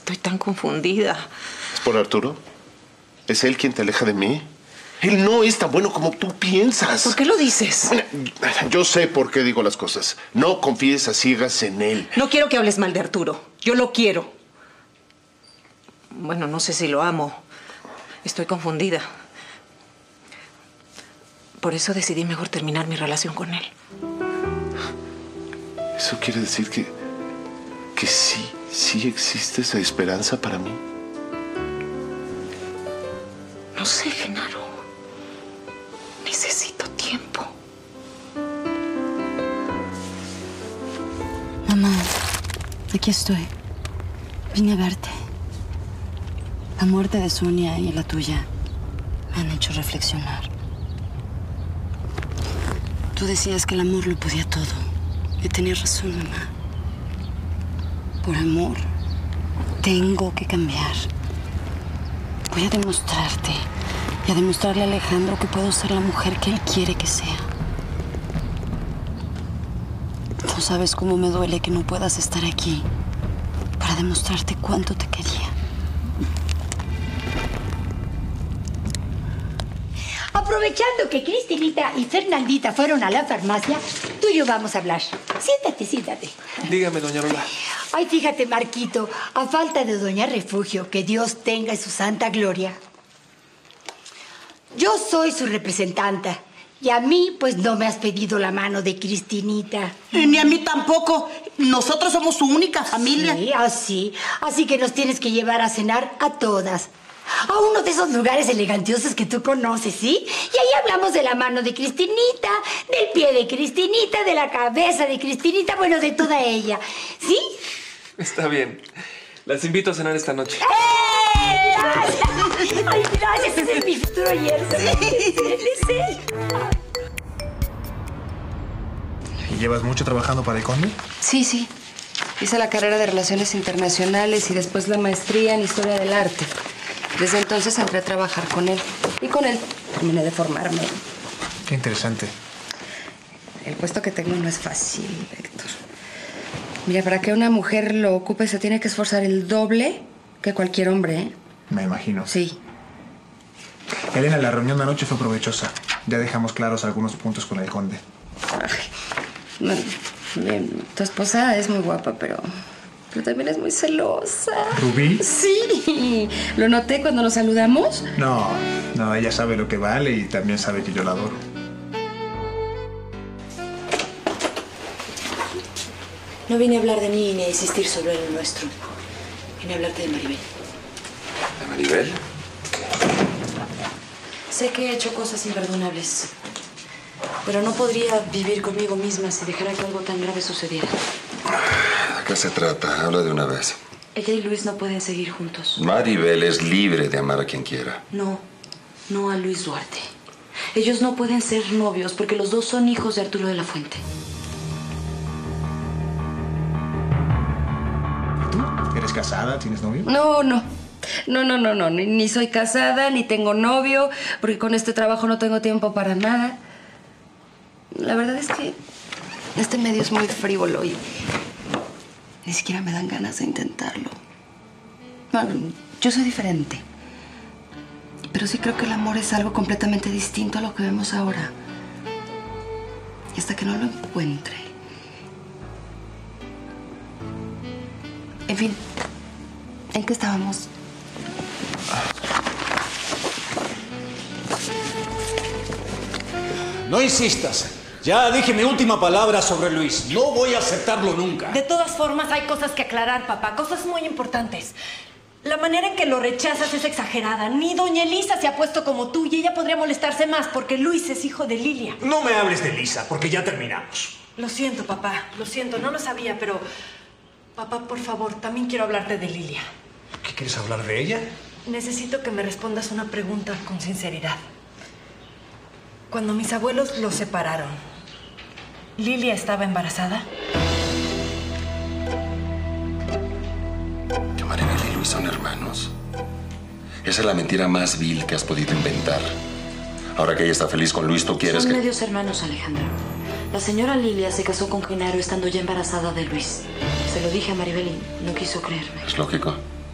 Estoy tan confundida. ¿Es por Arturo? ¿Es él quien te aleja de mí? Él no es tan bueno como tú piensas. ¿Por qué lo dices? Yo sé por qué digo las cosas. No confíes a ciegas en él. No quiero que hables mal de Arturo. Yo lo quiero. Bueno, no sé si lo amo. Estoy confundida. Por eso decidí mejor terminar mi relación con él. ¿Eso quiere decir que sí existe esa esperanza para mí? No sé, Genaro. Necesito tiempo. Mamá, aquí estoy. Vine a verte. La muerte de Sonia y la tuya me han hecho reflexionar. Tú decías que el amor lo podía todo. Y tenías razón, mamá. Por amor, tengo que cambiar. Voy a demostrarte y a demostrarle a Alejandro que puedo ser la mujer que él quiere que sea. No sabes cómo me duele que no puedas estar aquí para demostrarte cuánto te quería. Aprovechando que Cristinita y Fernandita fueron a la farmacia, tú y yo vamos a hablar. Siéntate, siéntate. Dígame, doña Lola. Ay, fíjate, Marquito, a falta de doña Refugio, que Dios tenga en su santa gloria. Yo soy su representante y a mí, pues, no me has pedido la mano de Cristinita. Ni a mí tampoco. Nosotros somos su única familia. Sí, así. Así que nos tienes que llevar a cenar a todas. A uno de esos lugares elegantiosos que tú conoces, ¿sí? Y ahí hablamos de la mano de Cristinita, del pie de Cristinita, de la cabeza de Cristinita, bueno, de toda ella. ¿Sí? Está bien. Las invito a cenar esta noche. ¡Eh! ¡Ay, gracias! Ese es mi futuro yerno. Sí. ¿Y llevas mucho trabajando para el Conde? Sí. Hice la carrera de Relaciones Internacionales y después la maestría en Historia del Arte. Desde entonces entré a trabajar con él. Y con él terminé de formarme. Qué interesante. El puesto que tengo no es fácil, Héctor. Mira, para que una mujer lo ocupe se tiene que esforzar el doble que cualquier hombre, ¿eh? Me imagino. Sí. Elena, la reunión de anoche fue provechosa. Ya dejamos claros algunos puntos con el Conde. Tu esposa es muy guapa, pero también es muy celosa. ¿Rubí? Sí. ¿Lo noté cuando nos saludamos? No, ella sabe lo que vale y también sabe que yo la adoro. No vine a hablar de mí ni a insistir sobre lo nuestro. Vine a hablarte de Maribel. ¿De Maribel? Sé que he hecho cosas imperdonables, pero no podría vivir conmigo misma si dejara que algo tan grave sucediera. ¿De qué se trata? Habla de una vez. Ella y Luis no pueden seguir juntos. Maribel es libre de amar a quien quiera. No a Luis Duarte. Ellos no pueden ser novios porque los dos son hijos de Arturo de la Fuente. ¿Y tú? ¿Eres casada? ¿Tienes novio? No. Ni soy casada, ni tengo novio, porque con este trabajo no tengo tiempo para nada. La verdad es que este medio es muy frívolo y ni siquiera me dan ganas de intentarlo. Bueno, yo soy diferente. Pero sí creo que el amor es algo completamente distinto a lo que vemos ahora. Y hasta que no lo encuentre. En fin, ¿en qué estábamos? No insistas. Ya dije mi última palabra sobre Luis. No voy a aceptarlo nunca. De todas formas, hay cosas que aclarar, papá. Cosas muy importantes. La manera en que lo rechazas es exagerada. Ni doña Elisa se ha puesto como tú y ella podría molestarse más porque Luis es hijo de Lilia. No me hables de Elisa, porque ya terminamos. Lo siento, papá. Lo siento. No lo sabía, pero... Papá, por favor, también quiero hablarte de Lilia. ¿Qué quieres hablar de ella? Necesito que me respondas una pregunta con sinceridad. Cuando mis abuelos los separaron, ¿Lilia estaba embarazada? Que Maribel y Luis son hermanos. Esa es la mentira más vil que has podido inventar. Ahora que ella está feliz con Luis, ¿tú quieres Son que...? medios hermanos, Alejandro. La señora Lilia se casó con Genaro estando ya embarazada de Luis. Se lo dije a Maribel y no quiso creerme. Es lógico.